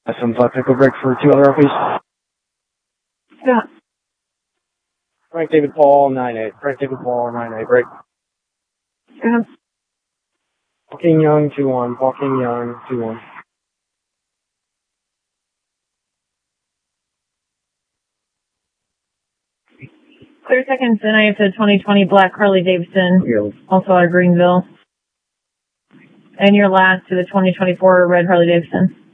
SM5, take a break for 2 other please. Yeah. Frank David Paul, 9-8. Frank David Paul, 9-8, break. Yeah. Paul King Young, 2-1. Paul King Young, 2-1. Clear seconds, and I have the 2020 black Harley Davidson, also out of Greenville. And your last to the 2024 red Harley Davidson.